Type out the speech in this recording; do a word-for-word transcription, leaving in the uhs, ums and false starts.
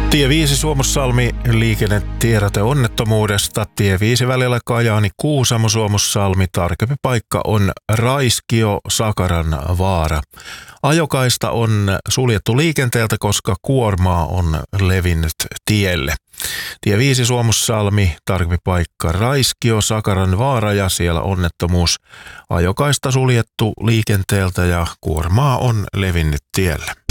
Tie viisi Suomussalmi, liikennetiedote onnettomuudesta. Tie viisi välillä Kajaani Kuusamo Suomussalmi, tarkempi paikka on Raiskio Sakaran vaara. Ajokaista on suljettu liikenteeltä, koska kuormaa on levinnyt tielle. Tie viisi Suomussalmi, tarkempi paikka Raiskio Sakaran vaara ja siellä onnettomuus. Ajokaista suljettu liikenteeltä ja kuormaa on levinnyt tielle.